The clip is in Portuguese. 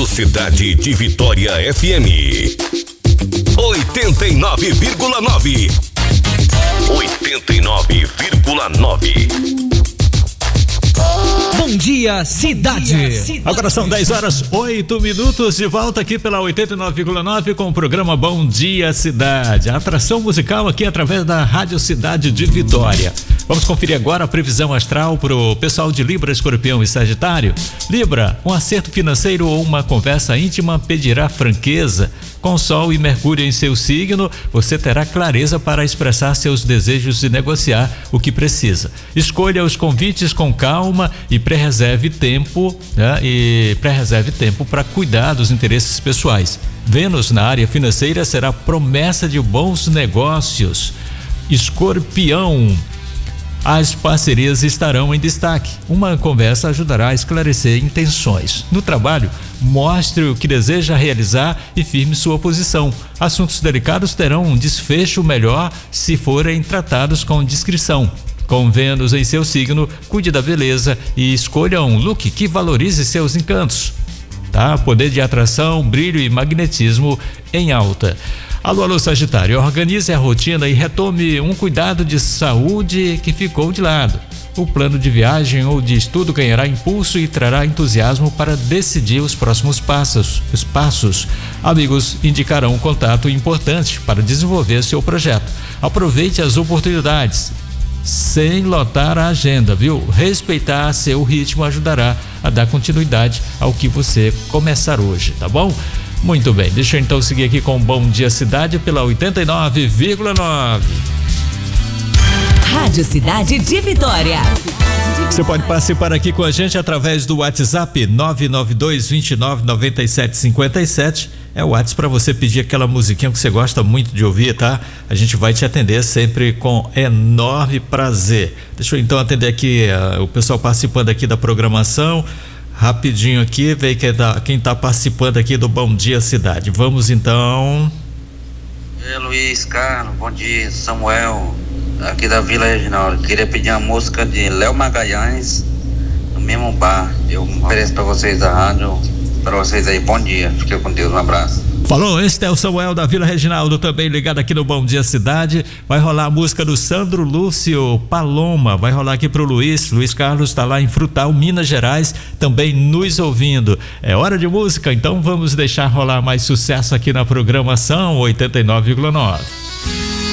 Cidade de Vitória FM 89,9. 89,9. Bom dia, cidade. Agora são 10h08, de volta aqui pela 89,9 com o programa Bom Dia Cidade. A atração musical aqui através da Rádio Cidade de Vitória. Vamos conferir agora a previsão astral pro pessoal de Libra, Escorpião e Sagitário. Libra, um acerto financeiro ou uma conversa íntima pedirá franqueza. Com Sol e Mercúrio em seu signo, você terá clareza para expressar seus desejos e negociar o que precisa. Escolha os convites com calma e pré-reserve tempo, né? Para cuidar dos interesses pessoais. Vênus na área financeira será promessa de bons negócios. Escorpião, as parcerias estarão em destaque. Uma conversa ajudará a esclarecer intenções. No trabalho, mostre o que deseja realizar e firme sua posição. Assuntos delicados terão um desfecho melhor se forem tratados com discrição. Com Vênus em seu signo, cuide da beleza e escolha um look que valorize seus encantos. Tá? Poder de atração, brilho e magnetismo em alta. Alô, Sagitário, organize a rotina e retome um cuidado de saúde que ficou de lado. O plano de viagem ou de estudo ganhará impulso e trará entusiasmo para decidir os próximos passos. Os passos. Amigos indicarão um contato importante para desenvolver seu projeto. Aproveite as oportunidades, sem lotar a agenda, viu? Respeitar seu ritmo ajudará a dar continuidade ao que você começar hoje, tá bom? Muito bem, deixa eu então seguir aqui com o Bom Dia Cidade pela 89,9. Rádio Cidade de Vitória. Você pode participar aqui com a gente através do WhatsApp 992299757. É o WhatsApp para você pedir aquela musiquinha que você gosta muito de ouvir, tá? A gente vai te atender sempre com enorme prazer. Deixa eu então atender aqui o pessoal participando aqui da programação. Rapidinho aqui, ver quem tá participando aqui do Bom Dia Cidade. Vamos então. Luiz Carlos, bom dia. Samuel, aqui da Vila Reginaldo. Queria pedir uma música de Léo Magalhães, no mesmo bar. Eu ofereço para vocês da rádio, para vocês aí. Bom dia, fiquem com Deus, um abraço. Falou, este é o Samuel da Vila Reginaldo, também ligado aqui no Bom Dia Cidade. Vai rolar a música do Sandro Lúcio, Paloma, vai rolar aqui pro Luiz Carlos está lá em Frutal, Minas Gerais, também nos ouvindo. É hora de música, então vamos deixar rolar mais sucesso aqui na programação 89,9.